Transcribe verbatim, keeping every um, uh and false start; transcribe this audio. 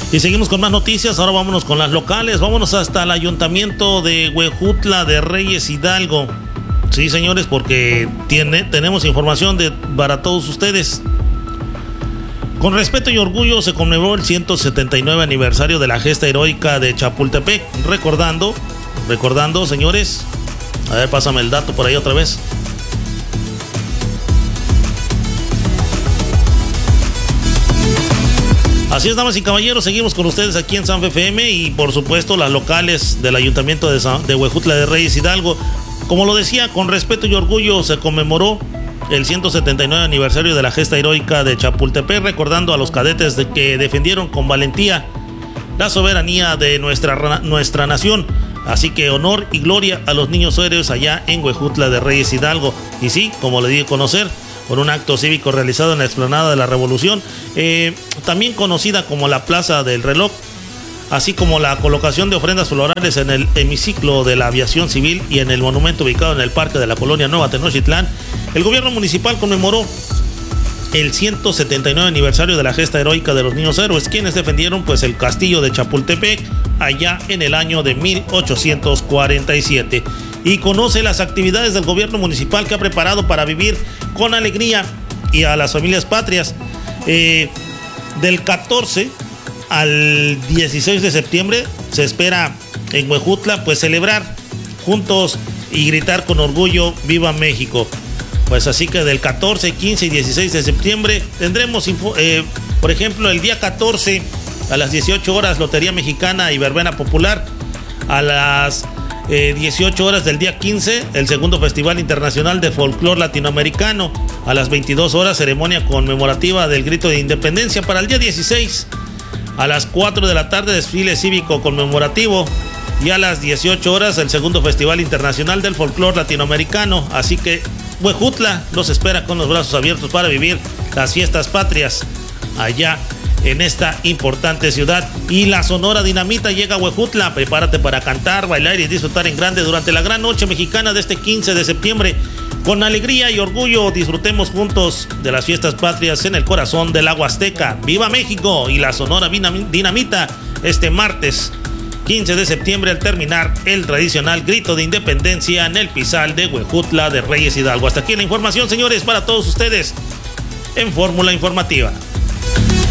Y seguimos con más noticias. Ahora vámonos con las locales. Vámonos hasta el ayuntamiento de Huejutla de Reyes Hidalgo. Sí, señores, porque tiene, tenemos información de, para todos ustedes. Con respeto y orgullo se conmemoró el ciento setenta y nueve aniversario de la gesta heroica de Chapultepec. Recordando, recordando, señores. A ver, pásame el dato por ahí otra vez. Así es, damas y caballeros, seguimos con ustedes aquí en San F M y por supuesto las locales del ayuntamiento de, San, de Huejutla de Reyes Hidalgo. Como lo decía, con respeto y orgullo se conmemoró el ciento setenta y nueve aniversario de la gesta heroica de Chapultepec, recordando a los cadetes de que defendieron con valentía la soberanía de nuestra, nuestra nación. Así que honor y gloria a los niños héroes allá en Huejutla de Reyes Hidalgo. Y sí, como le di a conocer, con un acto cívico realizado en la explanada de la Revolución, eh, también conocida como la Plaza del Reloj, así como la colocación de ofrendas florales en el hemiciclo de la aviación civil y en el monumento ubicado en el parque de la colonia Nueva Tenochtitlán. El gobierno municipal conmemoró el ciento setenta y nueve aniversario de la gesta heroica de los niños héroes, quienes defendieron pues el castillo de Chapultepec allá en el año de mil ochocientos cuarenta y siete. Y conoce las actividades del gobierno municipal que ha preparado para vivir con alegría y a las familias patrias. Eh, del catorce al dieciséis de septiembre se espera en Huejutla pues celebrar juntos y gritar con orgullo ¡Viva México! Pues así que del catorce, quince y dieciséis de septiembre tendremos, eh, por ejemplo, el día catorce a las dieciocho horas Lotería Mexicana y Verbena Popular. A las eh, dieciocho horas del día quince, el segundo Festival Internacional de Folclor Latinoamericano. A las veintidós horas, ceremonia conmemorativa del Grito de Independencia. Para el día dieciséis, a las cuatro de la tarde, desfile cívico conmemorativo. Y a las dieciocho horas, el segundo Festival Internacional del Folclor Latinoamericano. Así que Huejutla los espera con los brazos abiertos para vivir las fiestas patrias allá en esta importante ciudad. Y la Sonora Dinamita llega a Huejutla. Prepárate para cantar, bailar y disfrutar en grande durante la gran noche mexicana de este quince de septiembre. Con alegría y orgullo disfrutemos juntos de las fiestas patrias en el corazón del agua azteca. ¡Viva México! Y la Sonora Dinamita este martes quince de septiembre al terminar el tradicional grito de independencia en el Pizal de Huejutla de Reyes Hidalgo. Hasta aquí la información, señores, para todos ustedes en Fórmula Informativa.